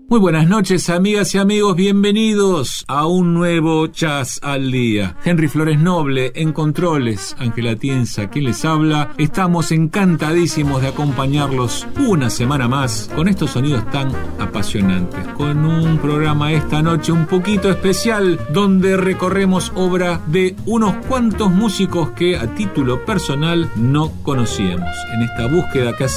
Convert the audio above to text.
Muy buenas noches, amigas y amigos, bienvenidos a un nuevo Jazz al Día. Henry Flores Noble en controles, Ángela Tienza quien les habla. Estamos encantadísimos de acompañarlos una semana más con estos sonidos tan apasionantes, con un programa esta noche un poquito especial donde recorremos obra de unos cuantos músicos que a título personal no conocíamos. En esta búsqueda que hacemos